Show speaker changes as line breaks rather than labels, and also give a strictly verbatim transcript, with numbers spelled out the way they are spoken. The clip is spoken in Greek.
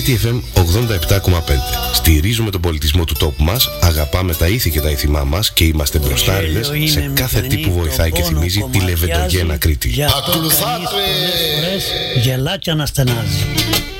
Κρήτη εφ εμ ογδόντα επτά κόμμα πέντε. Στηρίζουμε τον πολιτισμό του τόπου μας, αγαπάμε τα ήθη και τα ήθημά μας και είμαστε μπροστάριδες σε κάθε τι που βοηθάει και θυμίζει τη λεβεντογένα Κρήτη.
Ακολουθάτε!
Γελά και αναστενάζει.